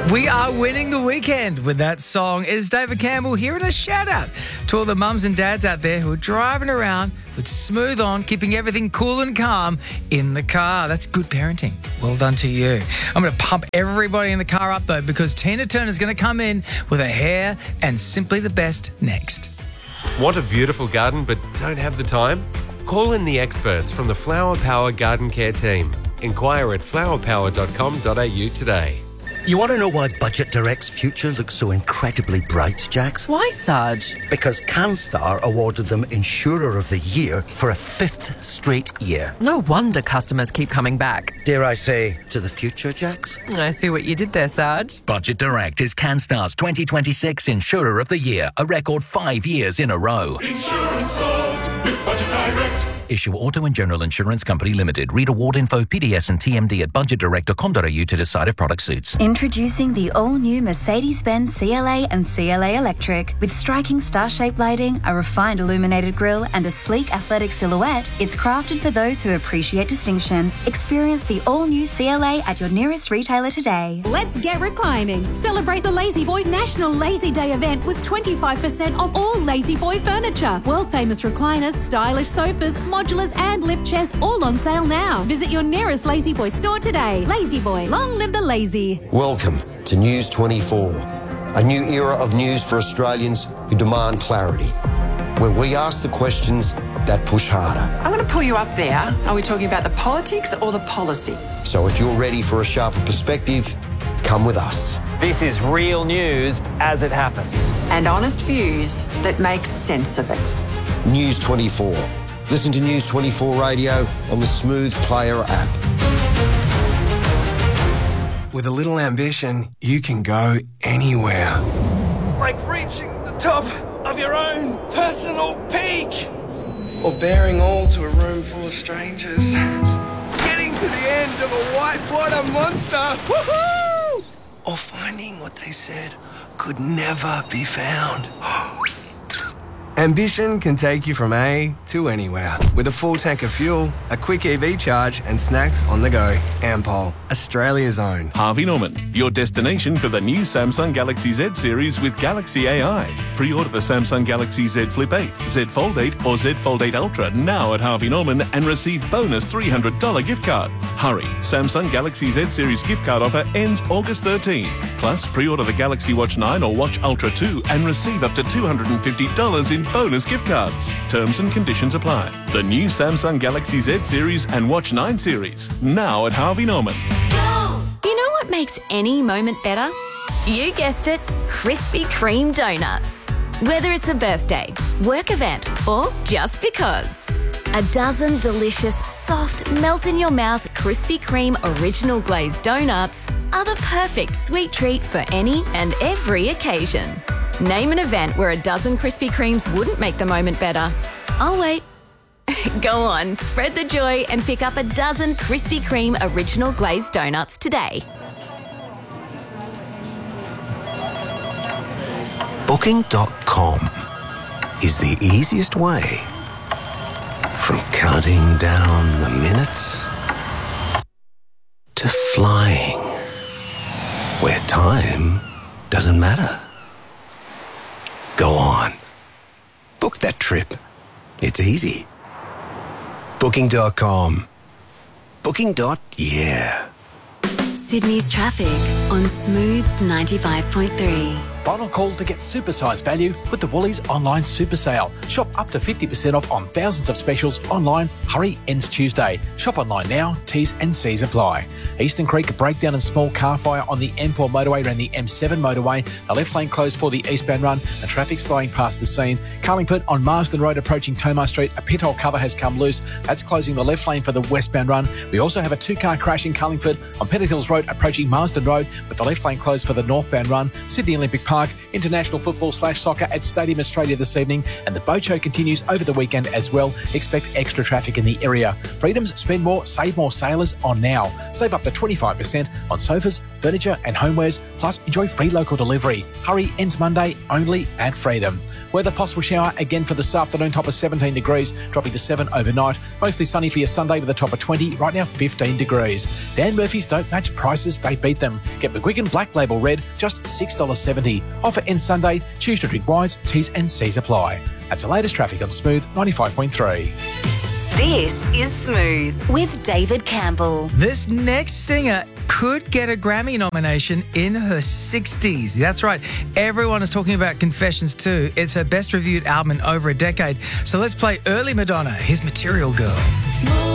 We are winning the weekend with that song. Is David Campbell here, and a shout out to all the mums and dads out there who are driving around with Smooth on, keeping everything cool and calm in the car. That's good parenting. Well done to you. I'm going to pump everybody in the car up though, because Tina Turner's going to come in with her hair and Simply the Best next. Want a beautiful garden but don't have the time? Call in the experts from the Flower Power Garden Care team. Inquire at flowerpower.com.au today. You want to know why Budget Direct's future looks so incredibly bright, Jax? Why, Sarge? Because CanStar awarded them Insurer of the Year for a 5th straight year. No wonder customers keep coming back. Dare I say, to the future, Jax? I see what you did there, Sarge. Budget Direct is CanStar's 2026 Insurer of the Year, a record 5 years in a row. Insurance solved with Budget Direct. Issue Auto and General Insurance Company Limited. Read award info, PDS and TMD at budgetdirect.com.au to decide if product suits. Introducing the all-new Mercedes-Benz CLA and CLA Electric. With striking star-shaped lighting, a refined illuminated grille and a sleek athletic silhouette, it's crafted for those who appreciate distinction. Experience the all-new CLA at your nearest retailer today. Let's get reclining. Celebrate the Lazy Boy National Lazy Day event with 25% off all Lazy Boy furniture. World-famous recliners, stylish sofas, modulars and lift chairs all on sale now. Visit your nearest Lazy Boy store today. Lazy Boy, long live the lazy. Welcome to News 24, a new era of news for Australians who demand clarity, where we ask the questions that push harder. I'm going to pull you up there. Are we talking about the politics or the policy? So if you're ready for a sharper perspective, come with us. This is real news as it happens. And honest views that make sense of it. News 24. Listen to News 24 Radio on the Smooth Player app. With a little ambition, you can go anywhere. Like reaching the top of your own personal peak. Or bearing all to a room full of strangers. Getting to the end of a whitewater monster. Woohoo! Or finding what they said could never be found. Ambition can take you from A to anywhere. With a full tank of fuel, a quick EV charge and snacks on the go. Ampol, Australia's own. Harvey Norman, your destination for the new Samsung Galaxy Z series with Galaxy AI. Pre-order the Samsung Galaxy Z Flip 8, Z Fold 8 or Z Fold 8 Ultra now at Harvey Norman and receive bonus $300 gift card. Hurry, Samsung Galaxy Z series gift card offer ends August 13. Plus, pre-order the Galaxy Watch 9 or Watch Ultra 2 and receive up to $250 in bonus gift cards. Terms and conditions apply. The new Samsung Galaxy Z series and Watch 9 series, now at Harvey Norman. You know what makes any moment better? You guessed it, Krispy Kreme donuts. Whether it's a birthday, work event, or just because. A dozen delicious, soft, melt-in-your-mouth Krispy Kreme original glazed donuts are the perfect sweet treat for any and every occasion. Name an event where a dozen Krispy Kremes wouldn't make the moment better. I'll wait. Go on, spread the joy and pick up a dozen Krispy Kreme original glazed donuts today. Booking.com is the easiest way from counting down the minutes to flying, where time doesn't matter. Go on. Book that trip. It's easy. Booking.com. Booking.yeah. Sydney's traffic on Smooth 95.3. Final call to get supersized value with the Woolies online super sale. Shop up to 50% off on thousands of specials online. Hurry, ends Tuesday. Shop online now. T's and C's apply. Eastern Creek breakdown and small car fire on the M4 motorway around the M7 motorway. The left lane closed for the eastbound run. The traffic slowing past the scene. Carlingford on Marsden Road approaching Tomar Street. A pit hole cover has come loose. That's closing the left lane for the westbound run. We also have a two-car crash in Carlingford on Pettit Hills Road approaching Marsden Road with the left lane closed for the northbound run. Sydney Olympic Park, international football/soccer at Stadium Australia this evening, and the boat show continues over the weekend as well. Expect extra traffic in the area. Freedom's Spend More, Save More sailors on now. Save up to 25% on sofas, furniture and homewares, plus enjoy free local delivery. Hurry ends Monday only at Freedom. Weather, possible shower again for this afternoon, top of 17 degrees, dropping to 7 overnight. Mostly sunny for your Sunday with a top of 20, right now 15 degrees. Dan Murphy's don't match prices, they beat them. Get McGuigan Black Label Red, just $6.70. Offer ends Sunday, choose to drink wise, T's and C's apply. That's the latest traffic on Smooth 95.3. This is Smooth with David Campbell. This next singer could get a Grammy nomination in her 60s. That's right. Everyone is talking about Confessions 2. It's her best reviewed album in over a decade. So let's play early Madonna. Here's Material Girl.